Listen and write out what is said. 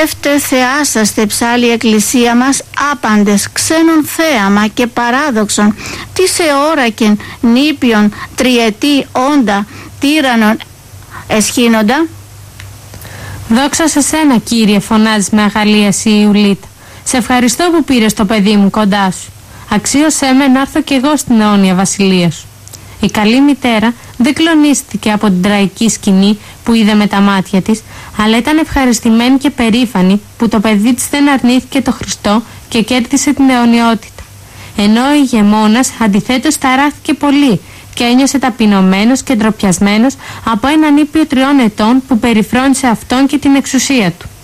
Δεύτε θεάσαστε ψάλλει η εκκλησία μας άπαντες ξένων θέαμα και παράδοξων, τι σε ώρακεν νήπιον τριετή όντα τύραννον εσχήνοντα. Δόξα σε σένα, Κύριε, φωνάζει με αγαλίαση η Ιουλίτα. Σε ευχαριστώ που πήρες το παιδί μου κοντά σου. Αξίωσέ με να έρθω κι εγώ στην αιώνια βασιλεία σου. Η καλή μητέρα δεν κλονίστηκε από την τραγική σκηνή που είδε με τα μάτια της, αλλά ήταν ευχαριστημένη και περήφανη που το παιδί της δεν αρνήθηκε το Χριστό και κέρδισε την αιωνιότητα. Ενώ ο ηγεμόνας αντιθέτως ταράχθηκε πολύ και ένιωσε ταπεινωμένος και ντροπιασμένος από έναν ήπιο 3 ετών που περιφρόνησε αυτόν και την εξουσία του.